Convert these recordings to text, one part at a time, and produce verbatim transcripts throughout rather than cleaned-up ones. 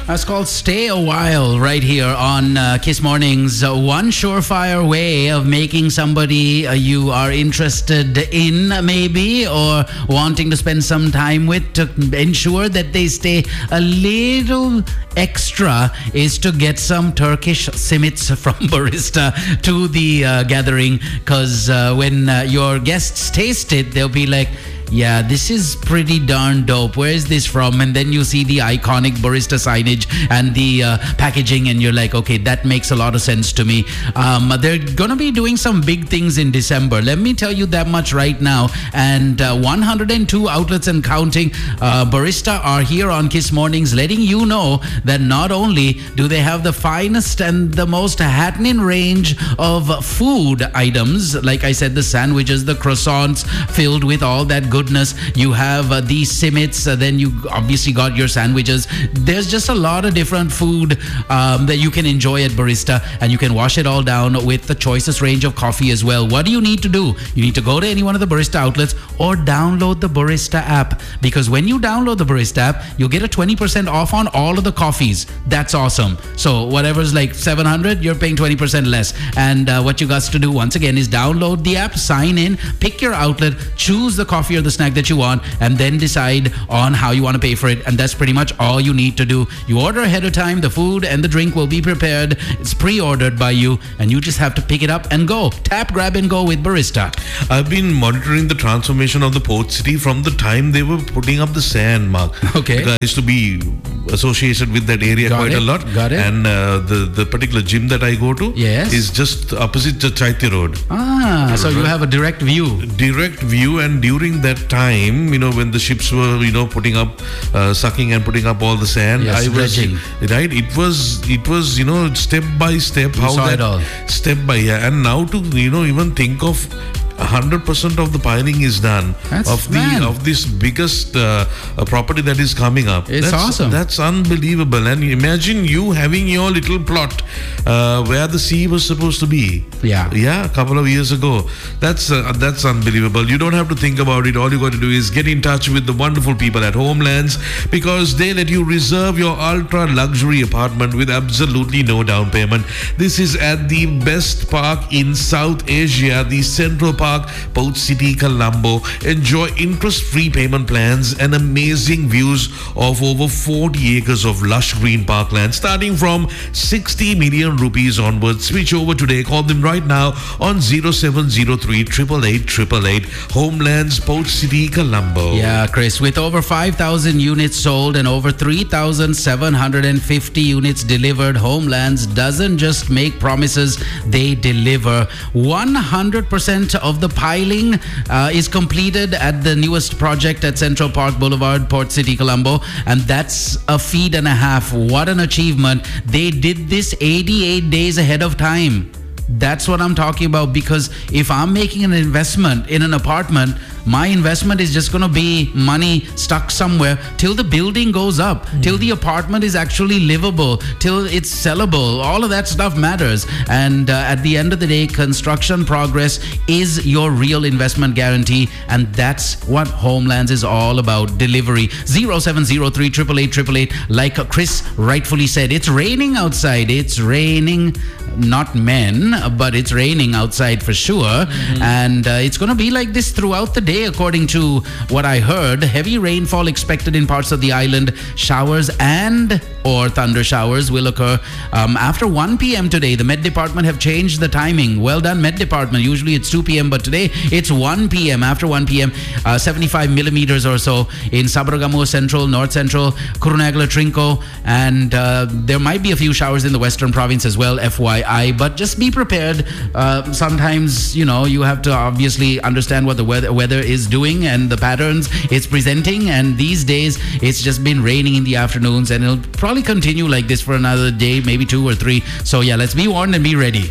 That's called Stay a While right here on uh, Kiss Mornings. Uh, one surefire way of making somebody uh, you are interested in maybe or wanting to spend some time with to ensure that they stay a little extra is to get some Turkish simits from Barista to the uh, gathering, because uh, when uh, your guests taste it, they'll be like, yeah, this is pretty darn dope. Where is this from? And then you see the iconic Barista signage and the uh, packaging, and you're like, okay, that makes a lot of sense to me. Um, they're going to be doing some big things in December. Let me tell you that much right now. And uh, one hundred two outlets and counting, uh, Barista are here on Kiss Mornings letting you know that not only do they have the finest and the most happening range of food items, like I said, the sandwiches, the croissants filled with all that good goodness. You have uh, these simits, uh, then you obviously got your sandwiches. There's just a lot of different food um, that you can enjoy at Barista, and you can wash it all down with the choicest range of coffee as well. What do you need to do? You need to go to any one of the Barista outlets or download the Barista app, because when you download the Barista app, you'll get a twenty percent off on all of the coffees. That's awesome. So whatever's like seven hundred, you're paying twenty percent less. And uh, what you got to do once again is download the app, sign in, pick your outlet, choose the coffee or the snack that you want, and then decide on how you want to pay for it. And that's pretty much all you need to do. You order ahead of time, the food and the drink will be prepared. It's pre-ordered by you, and you just have to pick it up and go. Tap, grab and go with Barista. I've been monitoring the transformation of the port city from the time they were putting up the sand, Mark. Okay. Because I used to be associated with that area Got quite it. a lot. Got it. And uh, the, the particular gym that I go to Yes. is just opposite the Chaitya Road. Ah, so you have a direct view. Direct view. And during that time, you know, when the ships were, you know, putting up, uh, sucking and putting up all the sand, Yes, I was dredging. right. It was, it was, you know, step by step You how saw that it all. step by yeah. And now to, you know, even think of one hundred percent of the piling is done. That's of the man. of this biggest uh, uh, property that is coming up. It's that's, awesome. That's unbelievable. And imagine you having your little plot uh, where the sea was supposed to be. Yeah. Yeah, a couple of years ago. That's uh, that's unbelievable. You don't have to think about it. All you got to do is get in touch with the wonderful people at Homelands, because they let you reserve your ultra luxury apartment with absolutely no down payment. This is at the best park in South Asia, the Central Park, Port City, Colombo. Enjoy interest-free payment plans and amazing views of over forty acres of lush green parkland, starting from sixty million rupees onwards. Switch over today. Call them right now on zero seven zero three, eight eight eight, eight eight eight. Homelands, Port City, Colombo. Yeah, Chris, with over five thousand units sold and over three thousand seven hundred fifty units delivered, Homelands doesn't just make promises, they deliver. one hundred percent of the piling uh, is completed at the newest project at Central Park Boulevard, Port City, Colombo, and that's a feed and a half. What an achievement. They did this eighty-eight days ahead of time. That's what I'm talking about, because if I'm making an investment in an apartment, my investment is just going to be money stuck somewhere till the building goes up, mm. till the apartment is actually livable, till it's sellable. All of that stuff matters. And uh, at the end of the day, construction progress is your real investment guarantee. And that's what Homelands is all about. Delivery. zero seven zero three, eight eight eight, eight eight eight. Like Chris rightfully said, it's raining outside. It's raining, not men, but it's raining outside for sure. Mm-hmm. And uh, it's going to be like this throughout the day, according to what I heard. Heavy rainfall expected in parts of the island. Showers and or thunder showers will occur um, after one p.m. today. The Met Department have changed the timing. Well done, Met Department. Usually it's two p.m., but today it's one p.m. After one p.m., uh, seventy-five millimeters or so in Sabaragamuwa Central, North Central, Kurunegala, Trinco, and uh, there might be a few showers in the Western Province as well, F Y I. But just be prepared. Uh, sometimes, you know, you have to obviously understand what the weather, weather is doing and the patterns it's presenting. And these days, it's just been raining in the afternoons, and it'll probably continue like this for another day, maybe two or three. So yeah, let's be warned and be ready.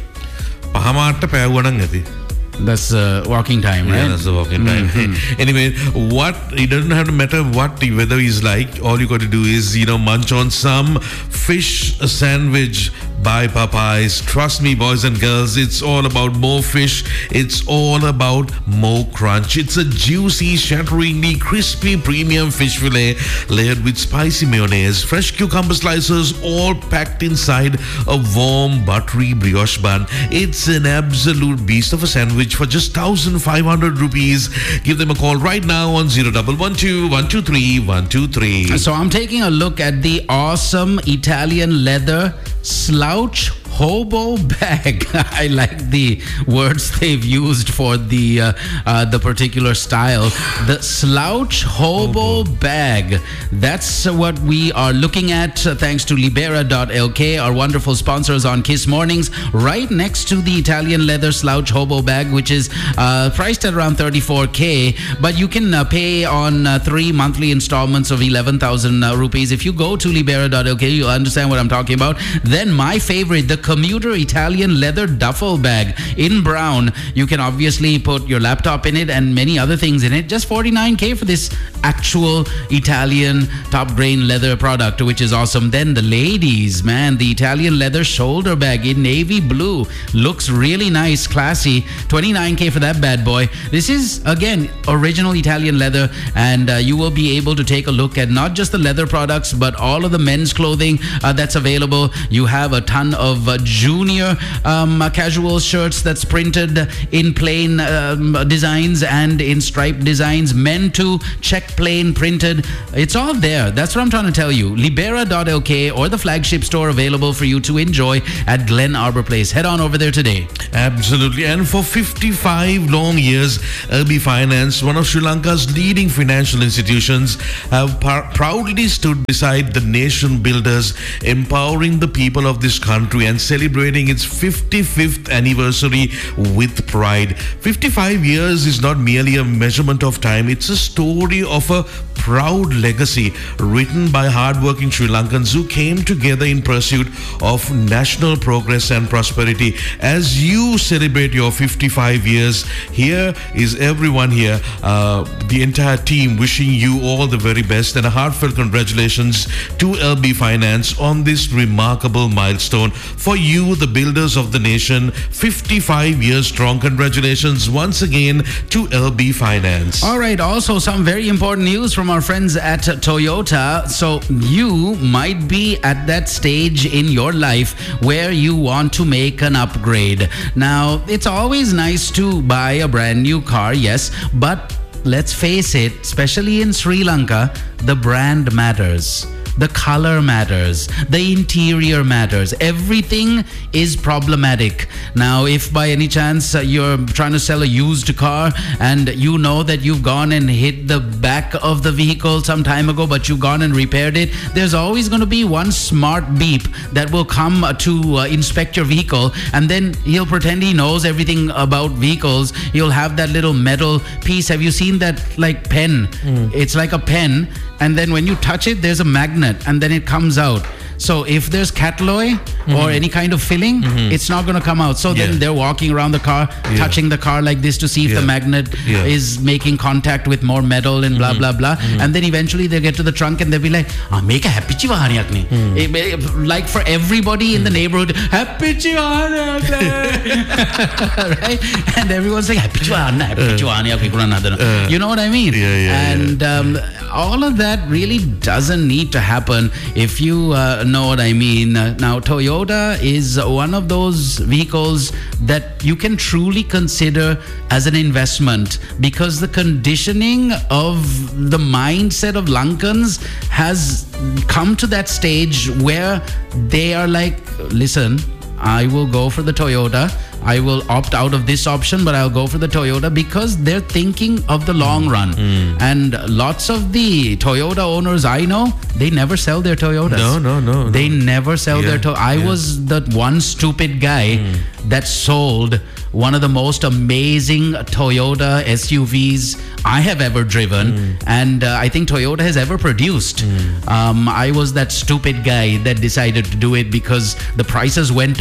That's uh, walking time, right? Yeah, that's the walking time. Mm-hmm. Anyway, what it doesn't have to matter what the weather is like. All you got to do is, you know, munch on some fish sandwich by Popeyes. Trust me, boys and girls, it's all about more fish. It's all about more crunch. It's a juicy, shatteringly crispy premium fish fillet layered with spicy mayonnaise, fresh cucumber slices, all packed inside a warm, buttery brioche bun. It's an absolute beast of a sandwich for just one thousand five hundred rupees. Give them a call right now on zero one one two, one two three, one two three. So I'm taking a look at the awesome Italian leather slouch hobo bag. I like the words they've used for the uh, uh, the particular style. The slouch hobo, hobo. bag. That's what we are looking at, uh, thanks to Libera dot L K, our wonderful sponsors on Kiss Mornings, right next to the Italian leather slouch hobo bag, which is uh, priced at around thirty-four K, but you can uh, pay on uh, three monthly installments of eleven thousand uh, rupees. If you go to Libera dot L K, you'll understand what I'm talking about. Then my favorite, the commuter Italian leather duffel bag in brown. You can obviously put your laptop in it and many other things in it. Just forty-nine K for this actual Italian top grain leather product, which is awesome. Then the ladies, man, the Italian leather shoulder bag in navy blue looks really nice, classy. twenty-nine K for that bad boy. This is again original Italian leather, and uh, you will be able to take a look at not just the leather products but all of the men's clothing uh, that's available. You have a ton of uh, junior um, uh, casual shirts that's printed in plain um, designs and in striped designs. Men too, check plain printed. It's all there. That's what I'm trying to tell you. Libera dot L K or the flagship store available for you to enjoy at Glen Arbor Place. Head on over there today. Absolutely. And for fifty-five long years, L B Finance, one of Sri Lanka's leading financial institutions, have par- proudly stood beside the nation builders, empowering the people of this country and celebrating its fifty-fifth anniversary with pride. fifty-five years is not merely a measurement of time, it's a story of a proud legacy written by hardworking Sri Lankans who came together in pursuit of national progress and prosperity. As you celebrate your fifty-five years, here is everyone here, uh, the entire team, wishing you all the very best and a heartfelt congratulations to L B Finance on this remarkable milestone. For you, the builders of the nation, fifty-five years strong. Congratulations once again to L B Finance. All right, also some very important news from our friends at Toyota. So you might be at that stage in your life where you want to make an upgrade. Now, it's always nice to buy a brand new car, yes, but let's face it, especially in Sri Lanka, the brand matters. The color matters. The interior matters. Everything is problematic. Now, if by any chance uh, you're trying to sell a used car and you know that you've gone and hit the back of the vehicle some time ago, but you've gone and repaired it, there's always going to be one smart beep that will come uh, to uh, inspect your vehicle, and then he'll pretend he knows everything about vehicles. He'll have that little metal piece. Have you seen that, like, pen? Mm. It's like a pen, and then when you touch it, there's a magnet, and then it comes out. So if there's Cataloy mm-hmm. or any kind of filling, mm-hmm. it's not going to come out. So yeah. then they're walking around the car, yeah. touching the car like this to see if yeah. the magnet yeah. is making contact with more metal and blah, mm-hmm. blah, blah. Mm-hmm. And then eventually they get to the trunk and they'll be like, ah, make a happy chivani akne. Mm. Like for everybody in mm. the neighborhood, happy chivani right? And everyone's like, happy chivani, happy chivani akne. You know what I mean? Yeah, yeah, and yeah. Um, all of that really doesn't need to happen if you uh, know what I mean. Uh, now, Toyota is one of those vehicles that you can truly consider as an investment, because the conditioning of the mindset of Lankans has come to that stage where they are like, listen, I will go for the Toyota. I will opt out of this option, but I'll go for the Toyota, because they're thinking of the long run. Mm. And lots of the Toyota owners I know, they never sell their Toyotas. No, no, no. They no. never sell yeah, their Toyota. I yeah. was the one stupid guy mm. that sold one of the most amazing Toyota S U Vs I have ever driven, mm. and uh, I think Toyota has ever produced. Mm. Um, I was that stupid guy that decided to do it because the prices went up.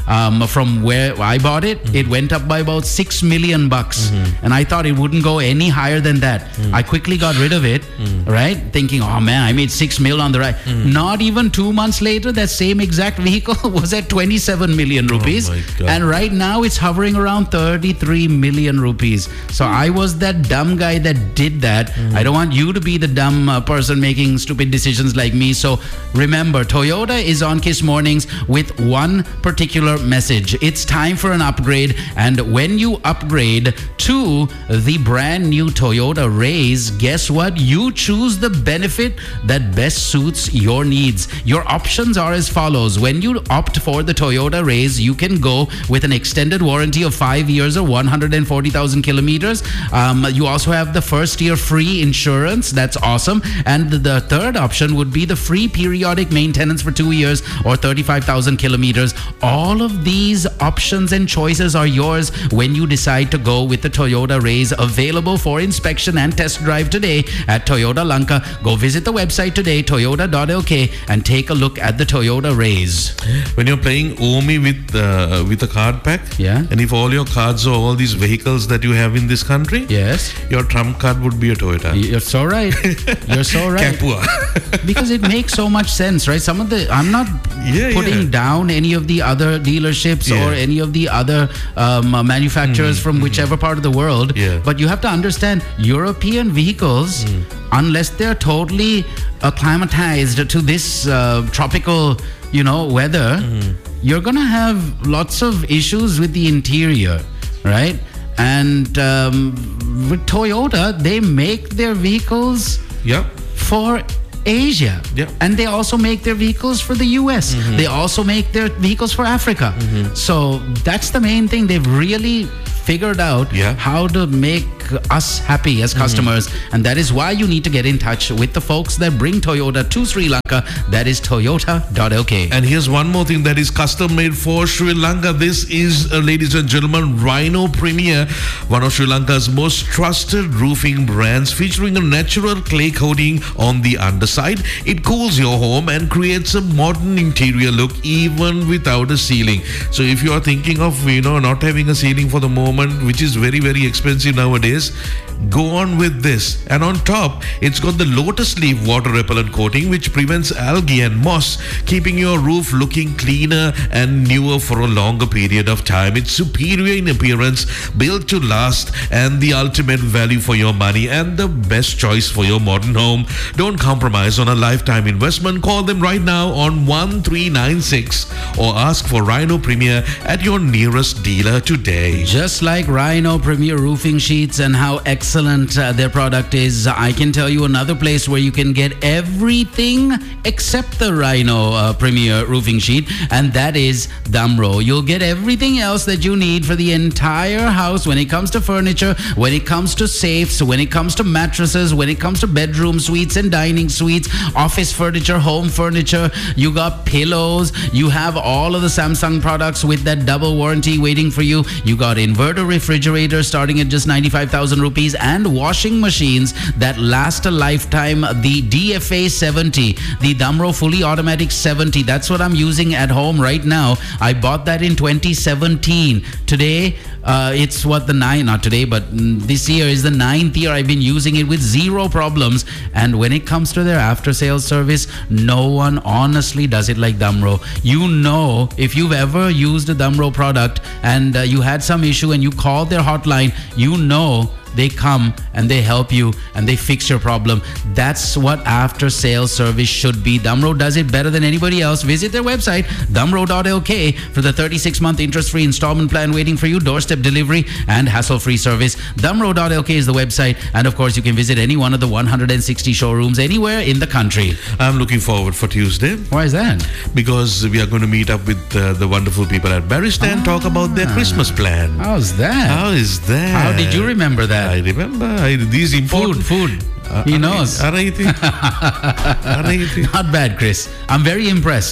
um, from where I bought it, mm-hmm. it went up by about six million bucks. Mm-hmm. And I thought it wouldn't go any higher than that. Mm-hmm. I quickly got rid of it, mm-hmm. right? Thinking, oh man, I made six mil on the ride. Mm-hmm. Not even two months later, that same exact vehicle was at twenty-seven million rupees. Oh my God. And right now it's hovering around thirty-three million rupees. So mm-hmm. I was that dumb guy that did that. Mm-hmm. I don't want you to be the dumb uh, person making stupid decisions like me. So remember, Toyota is on Kiss Mornings with one particular message. It's time for an upgrade. And when you upgrade to the brand new Toyota Raze, guess what? You choose the benefit that best suits your needs. Your options are as follows. When you opt for the Toyota Raze, you can go with an extended warranty of five years or one hundred forty thousand kilometers. Um, you also have the first year free insurance. That's awesome. And the third option would be the free periodic maintenance for two years or thirty-five thousand kilometers. All of these options and choices are yours when you decide to go with the Toyota Raze, available for inspection and test drive today at Toyota Lanka. Go visit the website today, toyota dot l k, and take a look at the Toyota Raze. When you're playing Omi with uh, with a card pack, yeah, and if all your cards are all these vehicles that you have in this country, yes, your trump card would be a Toyota. You're so right. You're so right. Capua. Because it makes so much sense, right? Some of the, I'm not yeah, putting yeah. down any of the other dealerships yeah. or any of the other um, uh, manufacturers mm, from mm. whichever part of the world. Yeah. But you have to understand, European vehicles, mm. unless they're totally acclimatized to this uh, tropical, you know, weather, mm. you're going to have lots of issues with the interior, right? And um, with Toyota, they make their vehicles yeah. for Asia. Yeah. And they also make their vehicles for the U S. Mm-hmm. They also make their vehicles for Africa. Mm-hmm. So that's the main thing. They've really figured out yeah. how to make us happy as customers. Mm-hmm. And that is why you need to get in touch with the folks that bring Toyota to Sri Lanka. That is toyota dot l k. And here's one more thing that is custom made for Sri Lanka. This is, uh, ladies and gentlemen, Rhino Premier, one of Sri Lanka's most trusted roofing brands, featuring a natural clay coating on the underside. It cools your home and creates a modern interior look even without a ceiling. So if you are thinking of, you know, not having a ceiling for the moment, which is very, very expensive nowadays, go on with this. And on top, it's got the lotus leaf water repellent coating, which prevents algae and moss, keeping your roof looking cleaner and newer for a longer period of time. It's superior in appearance, built to last, and the ultimate value for your money, and the best choice for your modern home. Don't compromise on a lifetime investment. Call them right now on one three nine six or ask for Rhino Premier at your nearest dealer today. Just like Rhino Premier roofing sheets and how excellent uh, their product is, I can tell you another place where you can get everything except the Rhino uh, Premier roofing sheet, and that is Damro. You'll get everything else that you need for the entire house when it comes to furniture, when it comes to safes, when it comes to mattresses, when it comes to bedroom suites and dining suites, office furniture, home furniture. You got pillows. You have all of the Samsung products with that double warranty waiting for you. You got inverter refrigerators starting at just ninety-five thousand rupees, and washing machines that last a lifetime. The D F A seventy, the Damro fully automatic seventy, that's what I'm using at home right now. I bought that in twenty seventeen. Today, uh, it's what the nine, not today, but this year is the ninth year I've been using it with zero problems. And when it comes to their after sales service, no one honestly does it like Damro. You know, if you've ever used a Damro product and uh, you had some issue and you called their hotline, you know they come and they help you and they fix your problem. That's what after sales service should be. Damro does it better than anybody else. Visit their website, damro dot l k, for the thirty-six month interest-free installment plan waiting for you, doorstep delivery and hassle-free service. damro dot l k is the website, and of course you can visit any one of the one hundred sixty showrooms anywhere in the country. I'm looking forward for Tuesday. Why is that? Because we are going to meet up with uh, the wonderful people at Barista and talk about their Christmas plan. How's that? How is that? How did you remember that? I remember. I, these important Food, food. Uh, he knows. Not bad, Chris. I'm very impressed.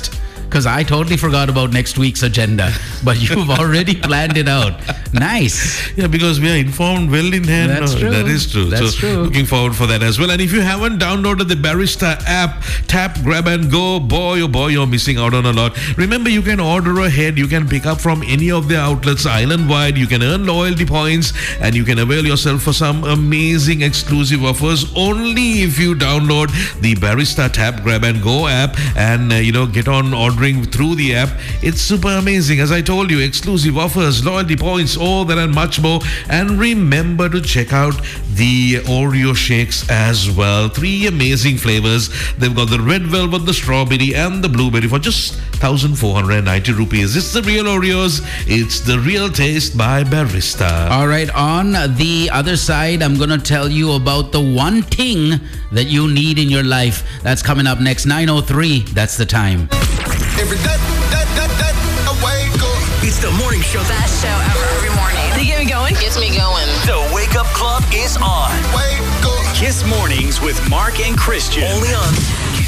because I totally forgot about next week's agenda. But you've already planned it out. Nice. Yeah, because we are informed well in hand. That's No, true. That is true. That's so true. looking forward for that as well. And if you haven't downloaded the Barista app, tap, grab and go. Boy, oh boy, you're missing out on a lot. Remember, you can order ahead. You can pick up from any of the outlets island-wide. You can earn loyalty points and you can avail yourself for some amazing exclusive offers only if you download the Barista Tap, Grab and Go app and, uh, you know, get on ordering through the app. It's super amazing. As I told you, exclusive offers, loyalty points, all that and much more. And remember to check out the Oreo shakes as well. Three amazing flavors. They've got the red velvet, the strawberry and the blueberry for just one thousand four hundred ninety rupees. It's the real Oreos. It's the real taste by Barista. All right, on the other side, I'm going to tell you about the one thing that you need in your life. That's coming up next, nine oh three. That's the time. Every day, day, day, day, I wake up. It's the morning show. Best show ever every morning. They get me going. Gets me going. The Wake Up Club is on. Wake up. Kiss Mornings with Mark and Christian. Only on